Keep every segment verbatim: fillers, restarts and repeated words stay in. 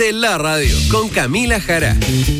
de la radio con Camila Jara.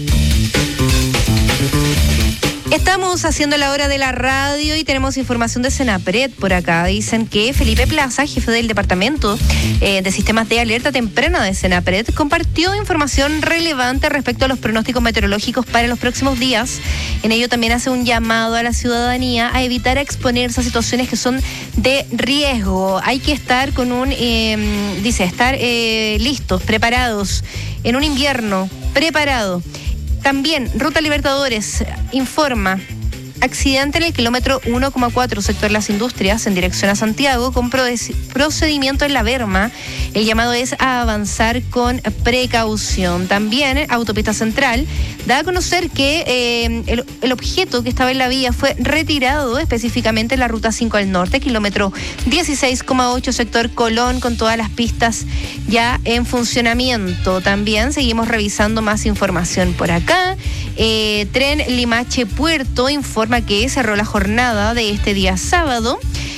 Estamos haciendo la hora de la radio y tenemos información de Senapred por acá. Dicen que Felipe Plaza, jefe del departamento eh, de sistemas de alerta temprana de Senapred, compartió información relevante respecto a los pronósticos meteorológicos para los próximos días. En ello también hace un llamado a la ciudadanía a evitar exponerse a situaciones que son de riesgo. Hay que estar con un, eh, dice, estar eh, listos, preparados en un invierno preparado. También, Ruta Libertadores informa accidente en el kilómetro uno coma cuatro, sector Las Industrias, en dirección a Santiago, con procedimiento en la berma. El llamado es a avanzar con precaución. También, Autopista Central da a conocer que eh, el, el objeto que estaba en la vía fue retirado, específicamente en la Ruta cinco al norte, kilómetro dieciséis coma ocho, sector Colón, con todas las pistas ya en funcionamiento. También seguimos revisando más información por acá. Eh, Tren Limache Puerto informa que cerró la jornada de este día sábado.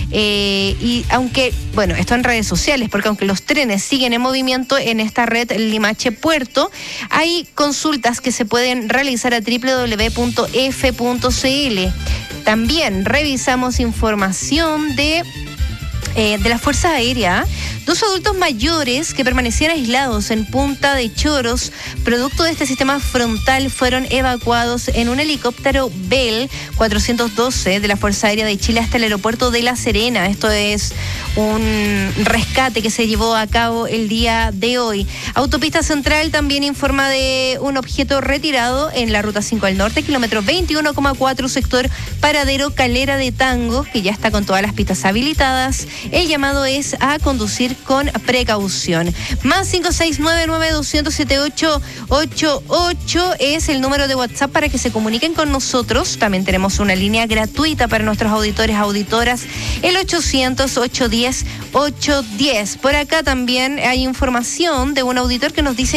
Eh, y aunque, bueno, esto en redes sociales, porque aunque los trenes siguen en movimiento en esta red Limache Puerto, hay consultas que se pueden realizar a doble u doble u doble u punto f punto c l. También revisamos información de, eh, de la Fuerza Aérea. Dos adultos mayores que permanecían aislados en Punta de Choros, producto de este sistema frontal, fueron evacuados en un helicóptero Bell cuatrocientos doce de la Fuerza Aérea de Chile hasta el aeropuerto de La Serena. Esto es un rescate que se llevó a cabo el día de hoy. Autopista Central también informa de un objeto retirado en la Ruta cinco al norte, kilómetro veintiuno coma cuatro, sector Paradero Calera de Tango, que ya está con todas las pistas habilitadas. El llamado es a conducir con precaución. Más cinco seis nueve nueve dos cero siete ocho ocho ocho es el número de WhatsApp para que se comuniquen con nosotros. También tenemos una línea gratuita para nuestros auditores, auditoras, el ochocientos, ochocientos diez, ochocientos diez. Por acá también hay información de un auditor que nos dice